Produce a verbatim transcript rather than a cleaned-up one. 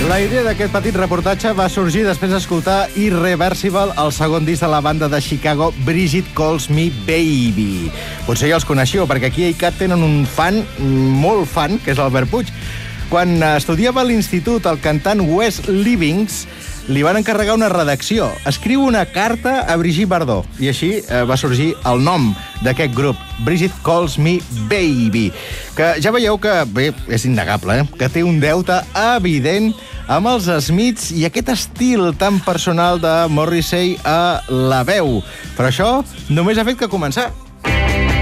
La idea d'aquest petit reportatge va sorgir després d'escoltar Irreversible, el segon disc de la banda de Chicago Brigitte Calls Me Baby. Potser ja els coneixeu, perquè aquí a I C A T tenen un fan, molt fan, que és l'Albert Puig. Quan estudiava a l'institut, el cantant Wes Livings li van encarregar una redacció. Escriu una carta a Brigitte Bardot, i així eh, va sorgir el nom d'aquest grup, Brigitte Calls Me Baby, que ja veieu que, bé, és innegable, eh? que té un deute evident amb els Smiths i aquest estil tan personal de Morrissey a la veu. Però això només ha fet que començar.